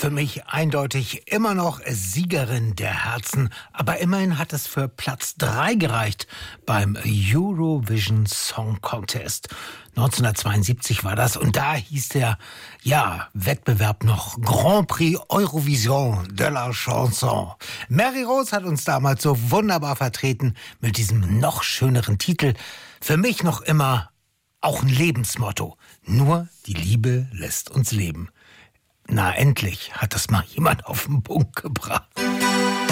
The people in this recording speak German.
für mich eindeutig immer noch Siegerin der Herzen. Aber immerhin hat es für Platz 3 gereicht beim Eurovision Song Contest. 1972 war das und da hieß der Wettbewerb noch Grand Prix Eurovision de la Chanson. Mary Rose hat uns damals so wunderbar vertreten mit diesem noch schöneren Titel. Für mich noch immer auch ein Lebensmotto. Nur die Liebe lässt uns leben. Na, endlich hat das mal jemand auf den Punkt gebracht.